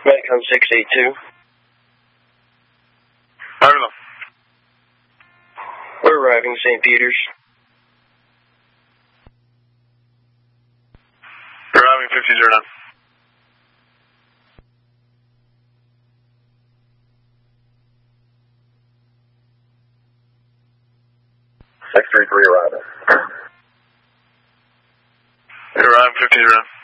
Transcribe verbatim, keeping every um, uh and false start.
Medicom six eight two. I don't know. We're arriving Saint Peter's. Arriving fifty zero nine. six three three arriving. Arriving fifty zero nine.